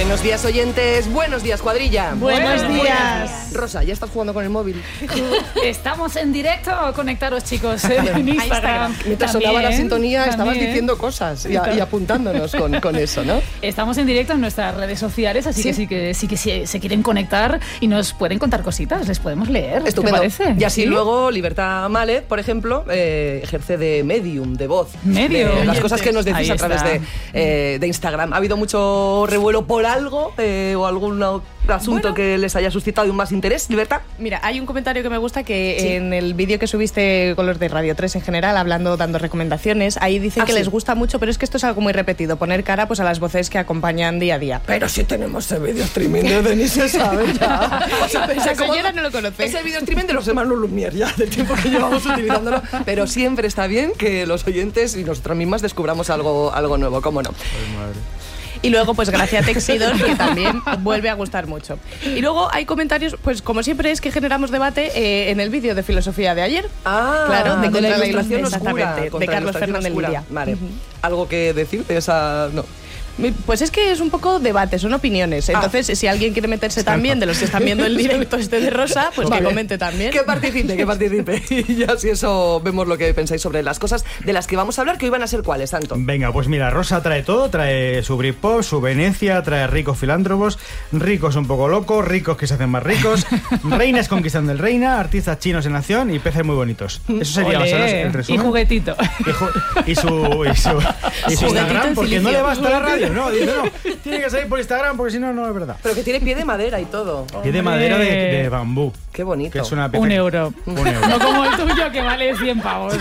Buenos días, oyentes. Buenos días, cuadrilla. Buenos días. Rosa, ¿ya estás jugando con el móvil? Estamos en directo. Conectaros, chicos, en Instagram. Mientras sonaba la sintonía, estabas diciendo cosas y apuntándonos con eso, ¿no? Estamos en directo en nuestras redes sociales, así que sí que se quieren conectar y nos pueden contar cositas, les podemos leer. Estupendo. ¿Te parece? Y así ¿Sí? luego Libertad Malet, por ejemplo, ejerce de medium, de voz. Medium. De las cosas que nos decís Ahí a través de Instagram. ¿Ha habido mucho revuelo por algo o algún asunto que les haya suscitado más interés, Libertad? Mira, hay un comentario que me gusta que en el vídeo que subiste con los de Radio 3 en general, dando recomendaciones, ahí dicen que les gusta mucho, pero es que esto es algo muy repetido, poner cara pues a las voces que acompañan día a día. Pero si tenemos ese vídeo streaming de Denis, se sabe ya. O sea, Esa señora no lo conoce. Ese vídeo streaming de los hermanos Lumière ya, del tiempo que llevamos utilizándolo, pero siempre está bien que los oyentes y nosotras mismas descubramos algo nuevo, ¿cómo no? Ay, madre. Y luego, pues gracias a Texidor, que también vuelve a gustar mucho. Y luego hay comentarios, pues como siempre es que generamos debate en el vídeo de filosofía de ayer. Claro, de contra la ilustración oscura, oscura, de Carlos Fernández Lidia. Vale. ¿Algo que decir de esa...? No. Pues es que es un poco debate, son opiniones. Entonces, si alguien quiere meterse también de los que están viendo el directo de Rosa, pues que comente también. Que participe. Y ya si eso vemos lo que pensáis sobre las cosas de las que vamos a hablar, que hoy van a ser cuáles, Santo. Venga, pues mira, Rosa trae todo, trae su Britpop, su Venecia, trae ricos filántropos, ricos un poco locos, ricos que se hacen más ricos, reinas conquistando el reina, artistas chinos en acción y peces muy bonitos. Eso sería más o menos el resumen. Y juguetito. Y su Instagram, porque no le basta la radio. No, dice, no, tiene que salir por Instagram porque si no, no es verdad. Pero que tiene pie de madera y todo. Pie de madera de bambú. Qué bonito. Que es una €1. No como el tuyo, que vale 100 pavos.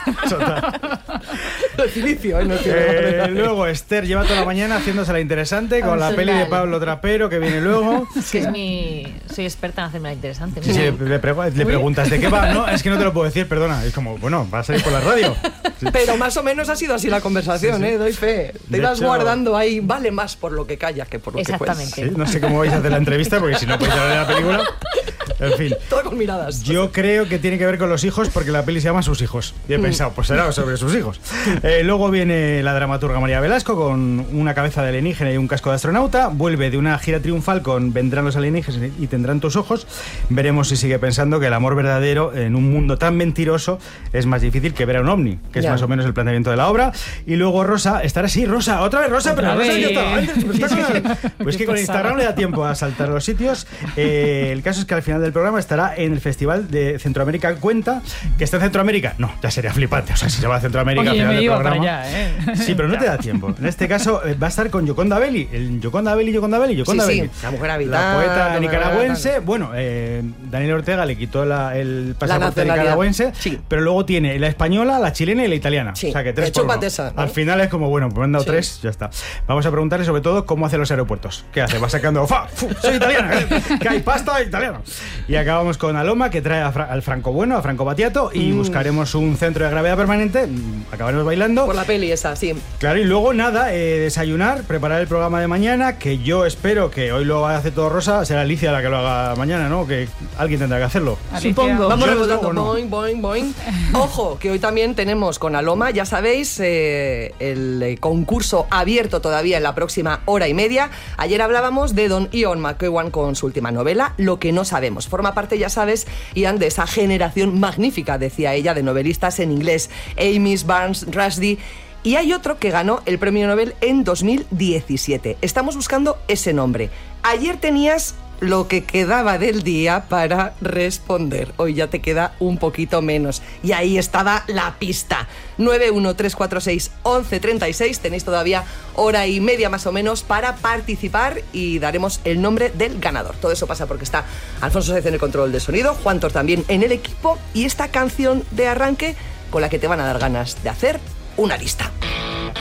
Luego Esther lleva toda la mañana haciéndose la interesante con la peli de Pablo Trapero que viene luego. Soy experta en hacerme la interesante. Sí, le preguntas de qué va. No, es que no te lo puedo decir, perdona. Es como, bueno, va a salir por la radio. Sí. Pero más o menos ha sido así la conversación, sí. Doy fe. Te ibas guardando ahí, vale más por lo que callas que por lo que puedes. Exactamente. Sí, no sé cómo vais a hacer la entrevista porque si no podéis hablar de la película. En fin. Todo con miradas. Yo creo que tiene que ver con los hijos porque la peli se llama Sus hijos. Y he pensado, pues será sobre sus hijos. Luego viene la dramaturga María Velasco con una cabeza de alienígena y un casco de astronauta. Vuelve de una gira triunfal con Vendrán los alienígenas y tendrán tus ojos. Veremos si sigue pensando que el amor verdadero en un mundo tan mentiroso es más difícil que ver a un ovni, que es más o menos el planteamiento de la obra. Y luego Rosa estará así, Rosa, otra vez Rosa, pero Rosa ya está. Pues que con Instagram le da tiempo a saltar los sitios. El caso es que al final del programa estará en el Festival de Centroamérica Cuenta, que está en Centroamérica. No, ya sería flipante. O sea, si se va a Centroamérica al final del programa. Para allá, Sí, pero no te da tiempo. En este caso va a estar con Yoconda Belli. Yoconda Belli. Sí, la mujer habitante. La poeta nicaragüense. Bueno, Daniel Ortega le quitó el pasaporte nicaragüense, pero luego tiene la española, la chilena y la italiana. Sí. O sea que 3 por 1. Esa, ¿no? Al final es como, bueno, pues me han dado 3, ya está. Vamos a preguntarle sobre todo cómo hace los aeropuertos. ¿Qué hace? Va sacando, soy italiana, que hay pasta italiano. Y acabamos con Aloma, que trae al Franco Bueno, a Franco Battiato, y buscaremos un centro de gravedad permanente. Acabaremos bailando. Por la peli esa, sí. Claro, y luego nada, desayunar, preparar el programa de mañana, que yo espero que hoy lo hace todo Rosa, será Alicia la que lo haga mañana, ¿no? Que alguien tendrá que hacerlo. Supongo. Vamos Yo rebotando, no. boing. Ojo, que hoy también tenemos con Aloma, ya sabéis, el concurso abierto todavía en la próxima hora y media. Ayer hablábamos de Don Ian McEwan con su última novela, Lo que no sabemos. Forma parte, ya sabes, Ian, de esa generación magnífica, decía ella, de novelistas en inglés, Amis, Barnes, Rushdie. Y hay otro que ganó el premio Nobel en 2017. Estamos buscando ese nombre. Ayer tenías lo que quedaba del día para responder. Hoy ya te queda un poquito menos. Y ahí estaba la pista. 913461136. Tenéis todavía hora y media más o menos para participar y daremos el nombre del ganador. Todo eso pasa porque está Alfonso Sez en el control de sonido, Juan Tor también en el equipo, y esta canción de arranque con la que te van a dar ganas de hacer una lista.